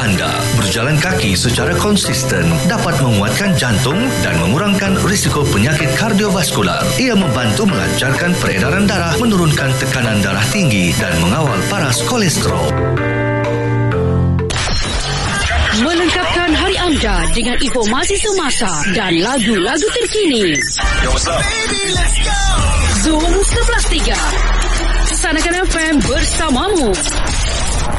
anda. Berjalan kaki secara konsisten dapat menguatkan jantung dan mengurangkan risiko penyakit kardiovaskular. Ia membantu melancarkan peredaran darah, menurunkan tekanan darah tinggi dan mengawal paras kolesterol. Melengkapkan hari anda dengan informasi semasa dan lagu-lagu terkini. Yo, what's up? Baby, let's go! Zoom 11.3 Sanakan FM bersamamu.